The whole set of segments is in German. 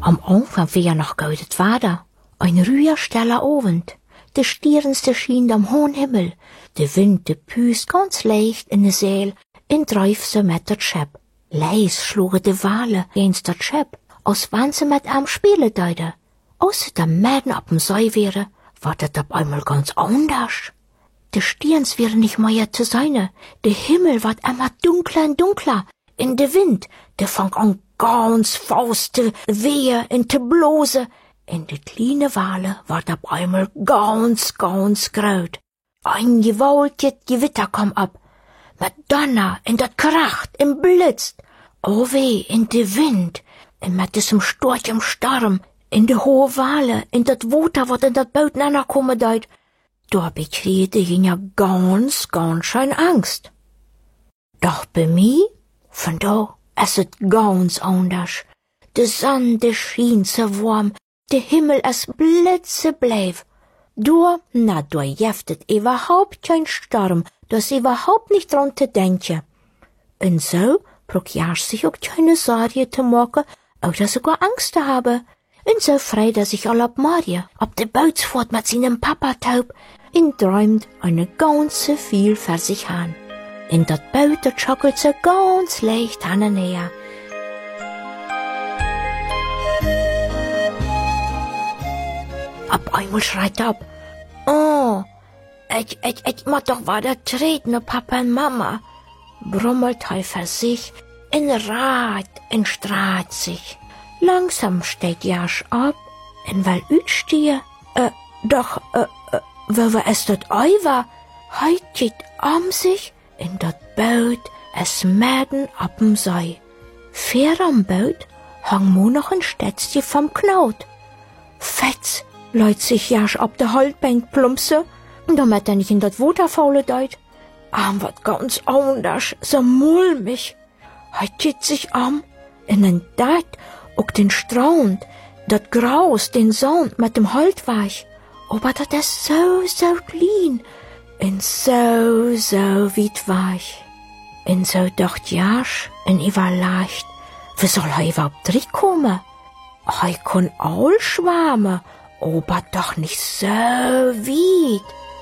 Am Anfang war ja noch gutes Wetter. Ein ruhiger, steller Abend. De Sternste schien am hohen Himmel. De Wind, de püst ganz leicht in de Seel, in dreif se met dat Schep. Leis schlugen de Wale eens dat Schep, als wann se met am Spiele deide. Als se da Mäden ab dem Sei wäre, war dat ab einmal ganz anders. De Sterns wären nicht mehr zu seine, de Himmel ward immer dunkler und dunkler, in de Wind, de fang an ganz faust te wehe und te blose, in de kleine Wale ward ab einmal ganz graut. Ein gewaltiges Gewitter kam ab, mit Donner, in dat kracht, im blitzt, oh weh, in de Wind, in mit diesem Storch im Sturm, in de hohe Wale, in dat Water, wat in dat Boot nannerkommen deut, da bekriegte ihn ja ganz schön Angst. Doch bei mir, von da, es ist ganz anders. De Sonne, de schien so warm, de Himmel es blitzebleif. Da jeftet überhaupt kein Sturm, das überhaupt nicht dran zu denken. Und so probiert sich auch keine Sorge zu machen, auch dass sogar Angst habe. Und so freit sich all ab Marie, ab de Bootsfahrt mit seinem Papa taub, und träumt eine ganze viel für sich an. In dat Boot, dat schockelt so ganz leicht an und her. Ab einmal schreit ab, oh, ich muss doch weiter treten, Papa und Mama. Brummelt er für sich, in Rat, in Straat sich. Langsam steht Jasch ab, und weil utstehe, wo es dort ei war, heit geht sich, in dat Boot, es Mäden ab'm Sei. Fair am Boot, hang mo noch ein Stätzchen vom Knaut. Fetz, leut sich Jasch ab der Holtbank plumpse, damit nicht in dat Water faule deut. Wat ganz anders, so mulmig. Heit geht sich in den Dat, ook den Strand, dat Graus, den Sand mit dem Holtweich. Aber dat ist so klein, und so weit weich. Und so dacht Jasch, und ich war leicht, wie soll er überhaupt kommen? Er kann all schwammen, aber doch nicht so weit.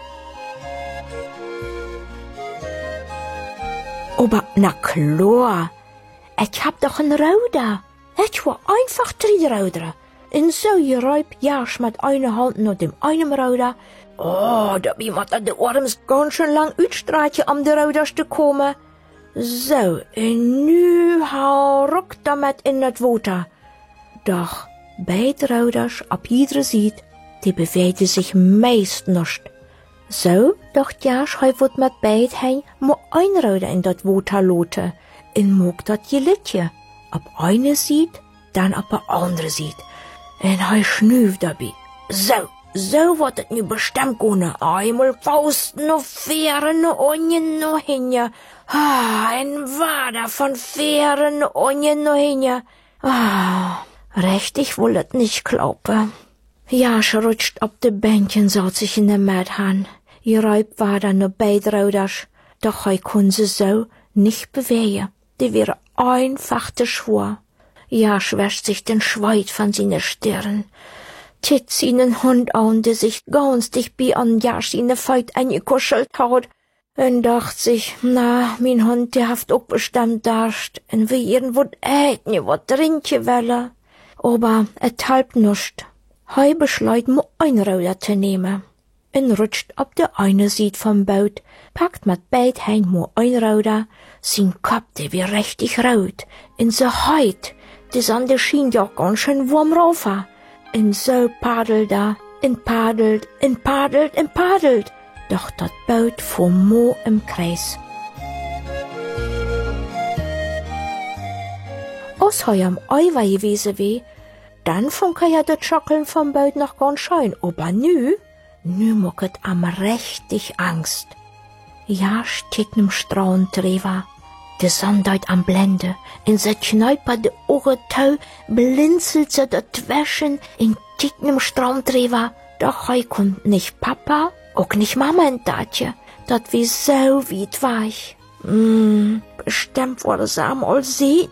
Aber na klar, ich hab doch ein Ruder. Ich war einfach 3 Ruder. Und so geräubt Jasch mit einer Hand nach dem einen Ruder. Oh, da wie mat de Arms ganz schön lang uitstraatje am de Ruderste kommen. So, und nu hau ruck damit in het Water. Doch beide Ruders ab jeder Seite, die bewegten sich meist nicht. So dacht Jasch, hij wird mit beid heen mo ein Ruder in dat Water loten, en moog dat gelitje. Ab eine Seite, dann ab der andere Seite. En hij schnuft dabei. So wird es nu bestimmt gehen. Einmal Fausten noch Fähren, noch Onien, noch hinja. Ein Wader von Fähren, Onien, noch hinja. Recht, ich will es nicht glauben. Jasch rutscht ab de Bänkchen, saut sich in der Mäd han. Geräubt war dann noch beid Ruders, doch hij kon sie so nicht bewegen. Die wäre einfach te schwor. Jasch wäscht sich den Schweiß von seiner Stirn. Tit seinen Hund an, der sich ganz dicht bei an Jasch seine Feit eingekuschelt hat. Und dacht sich, na, mein Hund, der haft auch bestimmt Durst, und wir irgendwo äten, wat trinken wollen. Aber et halb nuscht. Hei beschleut mo ein Ruder zu nehmen. En rutscht ab der eine Seite vom Boot, packt mit beid Händen mo ein Ruder, sein Kopf, der wie richtig rot, in so heit, die Sonne schien ja ganz schön warm rauf. Und so paddelt paddelt, doch dat Boot fuhr mo im Kreis. Als hei am Ei war gewesen wie, dann fand ja das Schockeln vom Boot noch ganz schön, aber nu mucket am richtig Angst. Ja, steht nem Strand drüber, de Sonne deut am Blende, in se Kneiper de Ohren tau, blinzelt se dat Wäschen, in steht nem Strand drüber, doch hei kommt nicht Papa, auch nicht Mama in Datje, dat wie so weit weich. Bestimmt wurde es am all sehen,